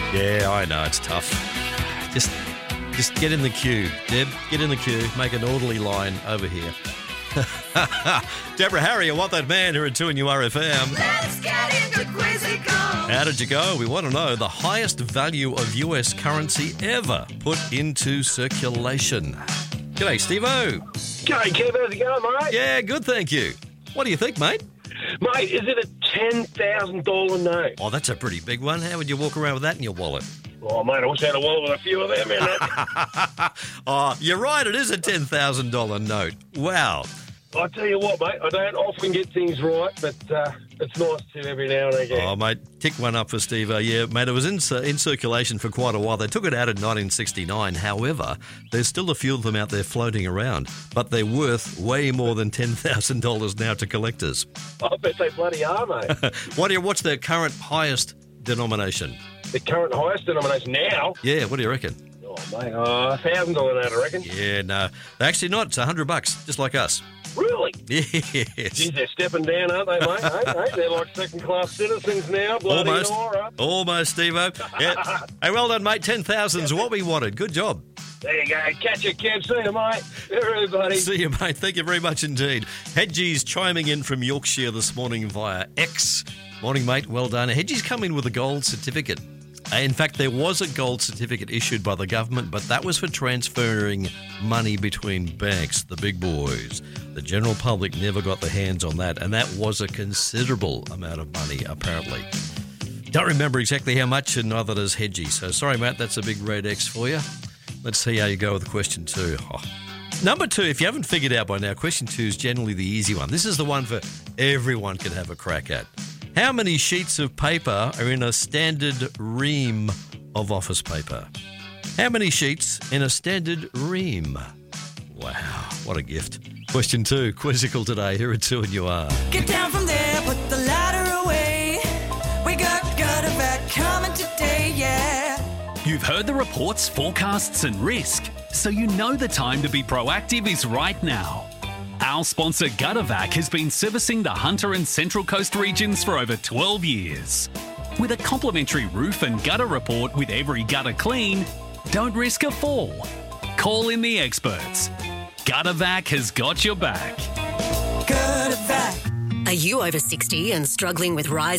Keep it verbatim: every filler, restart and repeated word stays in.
Yeah, I know, it's tough. Just just get in the queue. Deb, get in the queue. Make an orderly line over here. Deborah Harry, I want that man here at two N U R F M. Let's get into Quizzical. How did you go? We want to know the highest value of U S currency ever put into circulation. G'day, Steve-O. G'day, Kev. How's it going, mate? Yeah, good, thank you. What do you think, mate? Mate, is it a ten thousand dollars note? Oh, that's a pretty big one. How would you walk around with that in your wallet? Oh, mate, I wish I had a wallet with a few of them in it. Oh, you're right. It is a ten thousand dollars note. Wow. I tell you what, mate, I don't often get things right, but uh, it's nice to every now and again. Oh, mate, tick one up for Steve. Uh, yeah, mate, it was in, in circulation for quite a while. They took it out in nineteen sixty-nine. However, there's still a few of them out there floating around, but they're worth way more than ten thousand dollars now to collectors. I bet they bloody are, mate. What do you, what's their current highest denomination? The current highest denomination now? Yeah, what do you reckon? Oh, mate, uh, one thousand dollars note, I reckon. Yeah, no. Actually not. It's one hundred bucks, just like us. Really? Yes. Geez, they're stepping down, aren't they, mate? hey, hey, they're like second-class citizens now. Bloody Almost. Nora. Almost, Steve-O. Yeah. Hey, well done, mate. ten thousand's what we wanted. Good job. There you go. Catch you, Kev. See you, mate. Everybody. See you, mate. Thank you very much indeed. Hedgie's chiming in from Yorkshire this morning via X. Morning, mate. Well done. Hedgie's come in with a gold certificate. In fact, there was a gold certificate issued by the government, but that was for transferring money between banks, the big boys. The general public never got their hands on that, and that was a considerable amount of money, apparently. Don't remember exactly how much, and neither does Hedgie. So sorry, Matt, that's a big red X for you. Let's see how you go with question two. Oh. Number two, if you haven't figured out by now, question two is generally the easy one. This is the one for everyone can have a crack at. How many sheets of paper are in a standard ream of office paper? How many sheets in a standard ream? Wow, what a gift. Question two, Quizzical today, here at two N U R. Get down from there, put the ladder away. We got gutter back coming today, yeah. You've heard the reports, forecasts and risk, so you know the time to be proactive is right now. Our sponsor Guttervac has been servicing the Hunter and Central Coast regions for over twelve years. With a complimentary roof and gutter report with every gutter clean, don't risk a fall. Call in the experts. Guttervac has got your back. Gutter back. Are you over sixty and struggling with rising